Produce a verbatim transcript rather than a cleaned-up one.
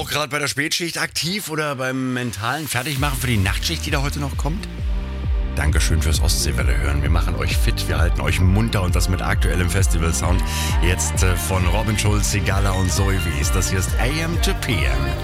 gerade bei der Spätschicht aktiv oder beim mentalen Fertigmachen für die Nachtschicht, die da heute noch kommt? Dankeschön fürs Ostseewelle hören. Wir machen euch fit, wir halten euch munter und das mit aktuellem Festival-Sound. Jetzt äh, von Robin Schulz, Sigala und Zoe Wies. Das hier ist A M to P M.